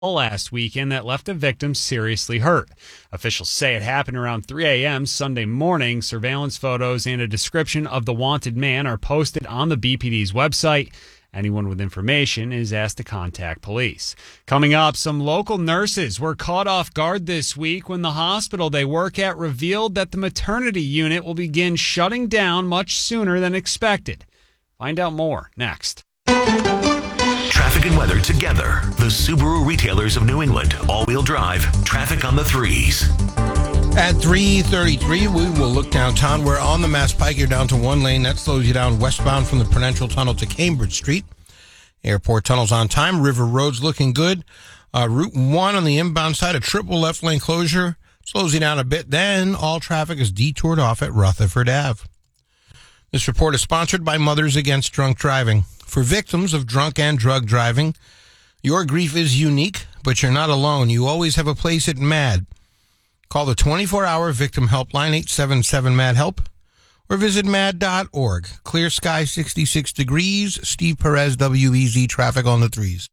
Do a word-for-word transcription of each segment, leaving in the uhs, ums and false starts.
last weekend that left a victim seriously hurt. Officials say it happened around three a.m. Sunday morning. Surveillance photos and a description of the wanted man are posted on the B P D's website. Anyone with information is asked to contact police. Coming up, some local nurses were caught off guard this week when the hospital they work at revealed that the maternity unit will begin shutting down much sooner than expected. Find out more next. Traffic and weather together. The Subaru retailers of New England. All-wheel drive. Traffic on the threes. At three thirty-three, we will look downtown. We're on the Mass Pike. You're down to one lane. That slows you down westbound from the Prudential Tunnel to Cambridge Street. Airport Tunnel's on time. River Road's looking good. Uh, Route one on the inbound side, a triple left lane closure. Slows you down a bit. Then all traffic is detoured off at Rutherford Avenue. This report is sponsored by Mothers Against Drunk Driving. For victims of drunk and drug driving, your grief is unique, but you're not alone. You always have a place at MAD. Call the twenty-four hour victim helpline, eight seven seven MAD HELP, or visit mad dot org. Clear sky, sixty-six degrees. Steve Perez, W B Z, traffic on the threes.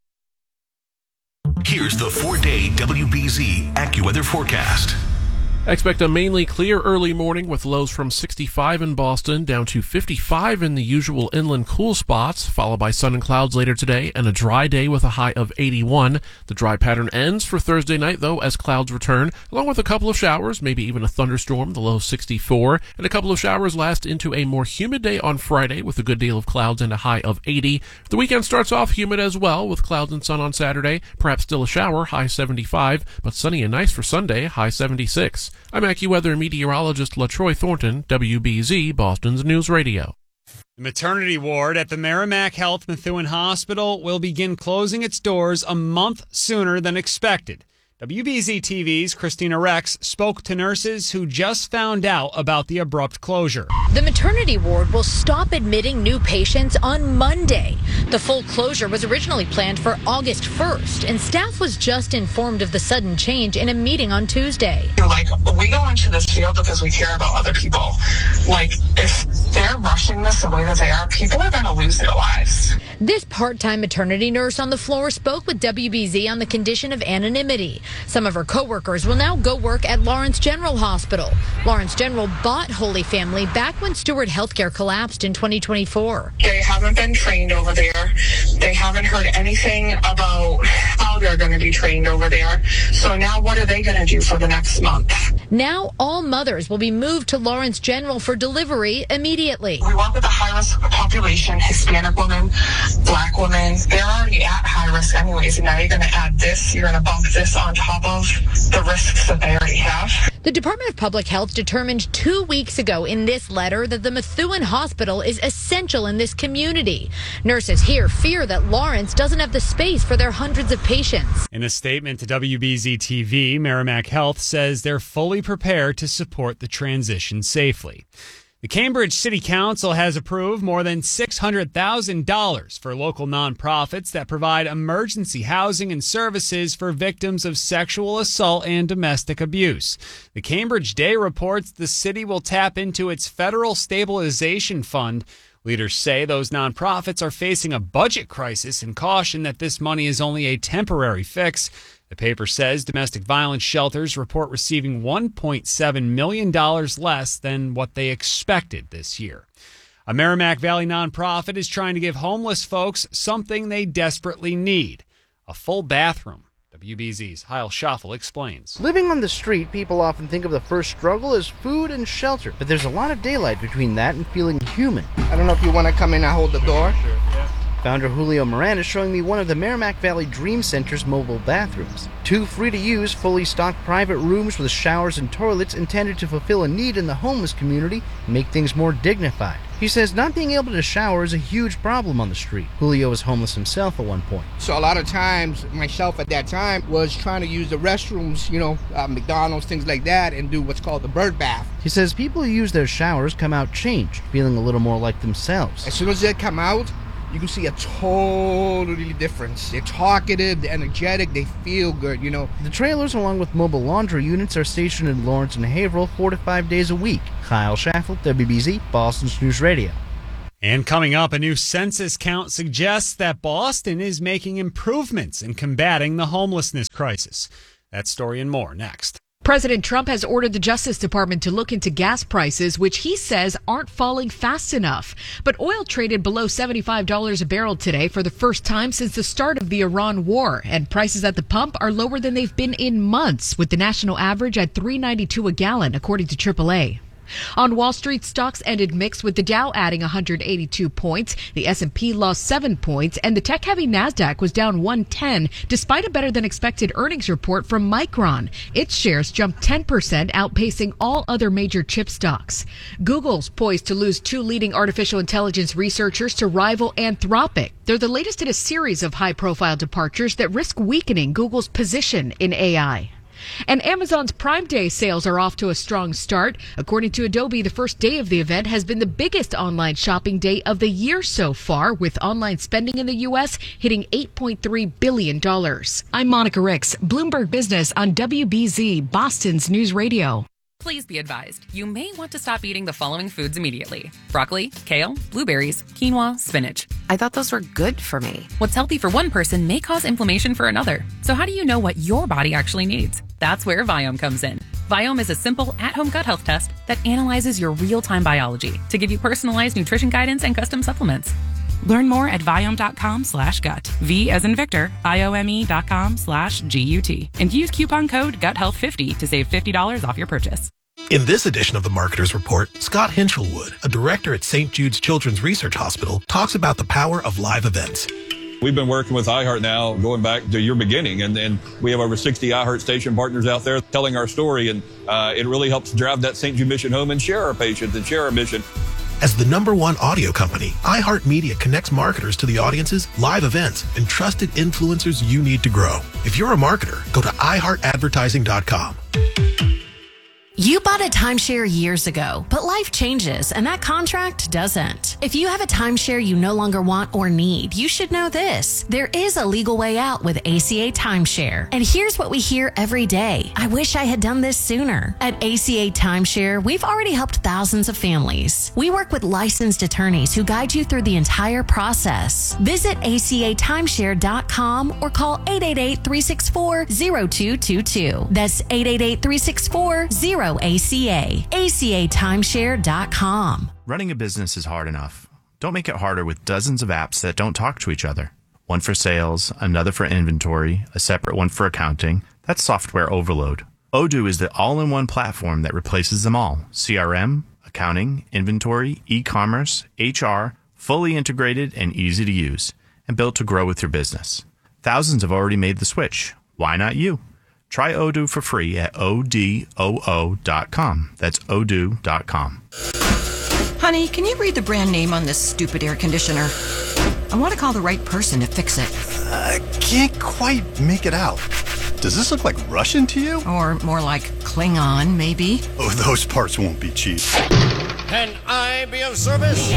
Here's the four-day W B Z AccuWeather forecast. Expect a mainly clear early morning with lows from sixty-five in Boston down to fifty-five in the usual inland cool spots, followed by sun and clouds later today and a dry day with a high of eighty-one. The dry pattern ends for Thursday night, though, as clouds return, along with a couple of showers, maybe even a thunderstorm, the low sixty-four, and a couple of showers last into a more humid day on Friday with a good deal of clouds and a high of eighty. The weekend starts off humid as well, with clouds and sun on Saturday, perhaps still a shower, high seventy-five, but sunny and nice for Sunday, high seventy-six. I'm AccuWeather meteorologist LaTroy Thornton, W B Z, Boston's News Radio. The maternity ward at the Merrimack Health Methuen Hospital will begin closing its doors a month sooner than expected. W B Z T V's Christina Rex spoke to nurses who just found out about the abrupt closure. The maternity ward will stop admitting new patients on Monday. The full closure was originally planned for August first, and staff was just informed of the sudden change in a meeting on Tuesday. Like, we go into this field because we care about other people. Like, if they're rushing this the way that they are, people are going to lose their lives. This part-time maternity nurse on the floor spoke with W B Z on the condition of anonymity. Some of her coworkers will now go work at Lawrence General Hospital. Lawrence General bought Holy Family back when Steward Healthcare collapsed in twenty twenty-four. They haven't been trained over there. They haven't heard anything about how they're going to be trained over there. So now what are they going to do for the next month? Now all mothers will be moved to Lawrence General for delivery immediately. We work with a high-risk population, Hispanic women, black women. They're already at high risk anyways, and now you're going to add this, you're going to bump this on top of the risks that they already have. The Department of Public Health determined two weeks ago in this letter that the Methuen Hospital is essential in this community. Nurses here fear that Lawrence doesn't have the space for their hundreds of patients. In a statement to W B Z T V, Merrimack Health says they're fully prepared to support the transition safely. The Cambridge City Council has approved more than six hundred thousand dollars for local nonprofits that provide emergency housing and services for victims of sexual assault and domestic abuse. The Cambridge Day reports the city will tap into its federal stabilization fund. Leaders say those nonprofits are facing a budget crisis and caution that this money is only a temporary fix. The paper says domestic violence shelters report receiving one point seven million dollars less than what they expected this year. A Merrimack Valley nonprofit is trying to give homeless folks something they desperately need, a full bathroom. W B Z's Heil Schaffel explains. Living on the street, people often think of the first struggle as food and shelter, but there's a lot of daylight between that and feeling human. I don't know if you want to come in and hold the door. Sure, yeah. Founder Julio Moran is showing me one of the Merrimack Valley Dream Center's mobile bathrooms. Two free-to-use, fully stocked private rooms with showers and toilets intended to fulfill a need in the homeless community and make things more dignified. He says not being able to shower is a huge problem on the street. Julio was homeless himself at one point. So a lot of times, myself at that time was trying to use the restrooms, you know, uh, McDonald's, things like that, and do what's called the bird bath. He says people who use their showers come out changed, feeling a little more like themselves. As soon as they come out, you can see a totally difference. They're talkative, they're energetic, they feel good, you know. The trailers, along with mobile laundry units, are stationed in Lawrence and Haverhill four to five days a week. Kyle Schaffel, W B Z, Boston's News Radio. And coming up, a new census count suggests that Boston is making improvements in combating the homelessness crisis. That story and more next. President Trump has ordered the Justice Department to look into gas prices, which he says aren't falling fast enough. But oil traded below seventy-five dollars a barrel today for the first time since the start of the Iran war. And prices at the pump are lower than they've been in months, with the national average at three ninety-two a gallon, according to triple A. On Wall Street, stocks ended mixed, with the Dow adding one hundred eighty-two points, the S and P lost seven points, and the tech-heavy Nasdaq was down one ten, despite a better-than-expected earnings report from Micron. Its shares jumped ten percent, outpacing all other major chip stocks. Google's poised to lose two leading artificial intelligence researchers to rival Anthropic. They're the latest in a series of high-profile departures that risk weakening Google's position in A I. And Amazon's Prime Day sales are off to a strong start. According to Adobe, the first day of the event has been the biggest online shopping day of the year so far, with online spending in the U S hitting eight point three billion dollars. I'm Monica Ricks, Bloomberg Business on W B Z, Boston's News Radio. Please be advised, you may want to stop eating the following foods immediately: broccoli, kale, blueberries, quinoa, spinach. I thought those were good for me. What's healthy for one person may cause inflammation for another. So how do you know what your body actually needs? That's where Viome comes in. Viome is a simple at-home gut health test that analyzes your real-time biology to give you personalized nutrition guidance and custom supplements. Learn more at Viome.com slash gut. V as in Victor, I-O-M-E dot com slash G-U-T. And use coupon code gut health fifty to save fifty dollars off your purchase. In this edition of the Marketer's Report, Scott Hinchelwood, a director at Saint Jude's Children's Research Hospital, talks about the power of live events. We've been working with iHeart now going back to your beginning, and, and we have over sixty iHeart station partners out there telling our story, and uh, it really helps drive that Saint Jude mission home and share our patients and share our mission. As the number one audio company, iHeartMedia connects marketers to the audiences, live events, and trusted influencers you need to grow. If you're a marketer, go to i heart advertising dot com. You bought a timeshare years ago, but life changes and that contract doesn't. If you have a timeshare you no longer want or need, you should know this. There is a legal way out with A C A Timeshare. And here's what we hear every day. I wish I had done this sooner. At A C A Timeshare, we've already helped thousands of families. We work with licensed attorneys who guide you through the entire process. Visit A C A timeshare dot com or call eight eight eight, three six four, zero two two two. That's eight eight eight, three six four, zero A C A. A C A timeshare dot com. Running a business is hard enough. Don't make it harder with dozens of apps that don't talk to each other. One for sales, another for inventory, a separate one for accounting. That's software overload. Odoo is the all-in-one platform that replaces them all. C R M, accounting, inventory, e-commerce, H R, fully integrated and easy to use, and built to grow with your business. Thousands have already made the switch. Why not you? Try Odoo for free at O D O O dot com. That's odoo dot com. Honey, can you read the brand name on this stupid air conditioner? I want to call the right person to fix it. I can't quite make it out. Does this look like Russian to you? Or more like Klingon, maybe? Oh, those parts won't be cheap. Can I be of service?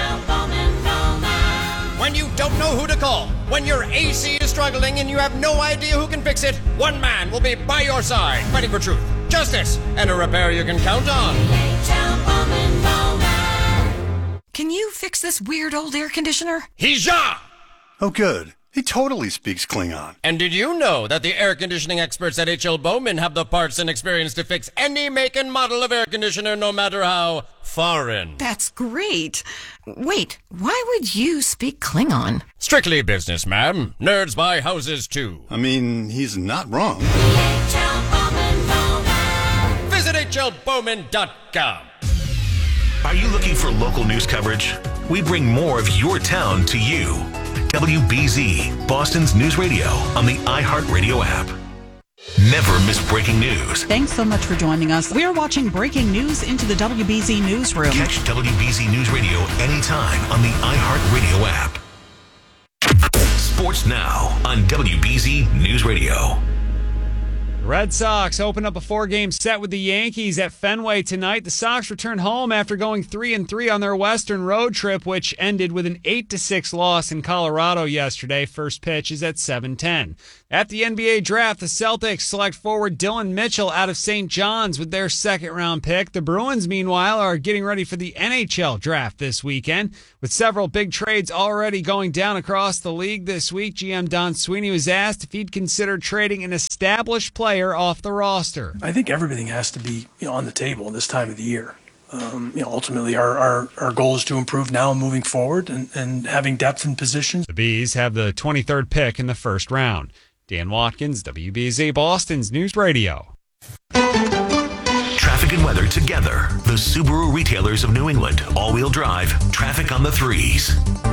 When you don't know who to call, when your A C is struggling and you have no idea who can fix it, one man will be by your side, fighting for truth, justice, and a repair you can count on. Can you fix this weird old air conditioner? Hija! Oh, good. He totally speaks Klingon. And did you know that the air conditioning experts at H L Bowman have the parts and experience to fix any make and model of air conditioner, no matter how foreign? That's great. Wait, why would you speak Klingon? Strictly business, ma'am. Nerds buy houses, too. I mean, he's not wrong. Visit H L Bowman dot com. Are you looking for local news coverage? We bring more of your town to you. W B Z, Boston's News Radio on the iHeartRadio app. Never miss breaking news. Thanks so much for joining us. We're watching breaking news into the W B Z newsroom. Catch W B Z News Radio anytime on the iHeartRadio app. Sports now on W B Z News Radio. Red Sox open up a four-game set with the Yankees at Fenway tonight. The Sox return home after going three and three on their Western road trip, which ended with an eight to six loss in Colorado yesterday. First pitch is at seven ten. At the N B A draft, the Celtics select forward Dylan Mitchell out of Saint John's with their second-round pick. The Bruins, meanwhile, are getting ready for the N H L draft this weekend. With several big trades already going down across the league this week, G M Don Sweeney was asked if he'd consider trading an established player off the roster. I think everything has to be, you know, on the table this time of the year. Um, you know, ultimately, our, our, our goal is to improve now and moving forward and, and having depth in positions. The Bees have the twenty-third pick in the first round. Dan Watkins, W B Z Boston's News Radio. Traffic and weather together. The Subaru retailers of New England. All-wheel drive. Traffic on the threes.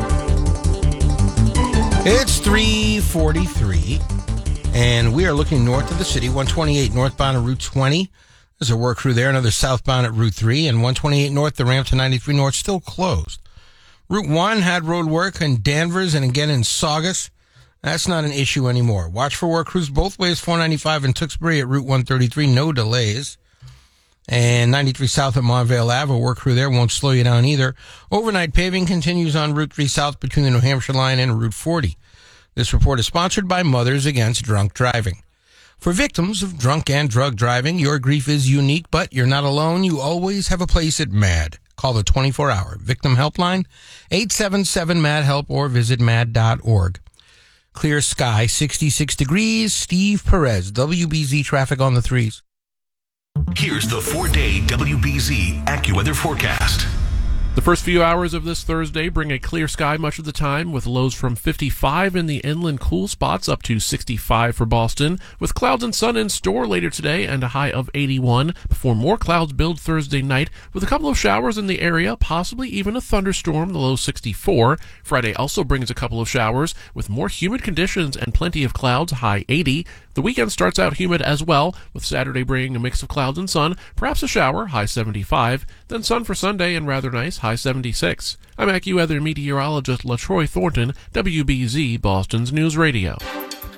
It's three forty-three, and we are looking north of the city, one twenty-eight northbound at Route twenty. There's a work crew there. Another southbound at Route three, and one twenty-eight north, the ramp to ninety-three north, still closed. Route one had road work in Danvers and again in Saugus. That's not an issue anymore. Watch for work crews both ways, four ninety-five in Tewksbury at Route one thirty-three, no delays. And ninety-three south at Montvale Ave, a work crew there won't slow you down either. Overnight paving continues on Route three south between the New Hampshire line and Route forty. This report is sponsored by Mothers Against Drunk Driving. For victims of drunk and drug driving, your grief is unique, but you're not alone. You always have a place at MAD. Call the twenty-four hour Victim Helpline, eight seven seven MAD HELP, or visit mad dot org. Clear sky, sixty-six degrees. Steve Perez, W B Z traffic on the threes. Here's the four-day W B Z AccuWeather forecast. The first few hours of this Thursday bring a clear sky much of the time, with lows from fifty-five in the inland cool spots up to sixty-five for Boston, with clouds and sun in store later today and a high of eighty-one, before more clouds build Thursday night, with a couple of showers in the area, possibly even a thunderstorm, the low sixty-four. Friday also brings a couple of showers, with more humid conditions and plenty of clouds, high eighty. The weekend starts out humid as well, with Saturday bringing a mix of clouds and sun, perhaps a shower, high seventy-five, then sun for Sunday and rather nice, high seventy-six. I'm AccuWeather meteorologist LaTroy Thornton, W B Z Boston's News Radio.